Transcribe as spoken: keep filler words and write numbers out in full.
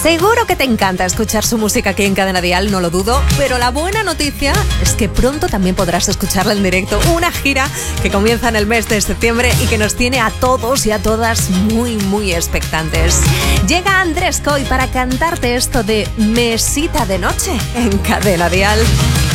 Seguro que te encanta escuchar su música aquí en Cadena Dial, no lo dudo, pero la buena noticia es que pronto también podrás escucharla en directo. Una gira que comienza en el mes de septiembre y que nos tiene a todos y a todas muy, muy expectantes. Llega Andrés Coy para cantarte esto de Mesita de Noche en Cadena Dial.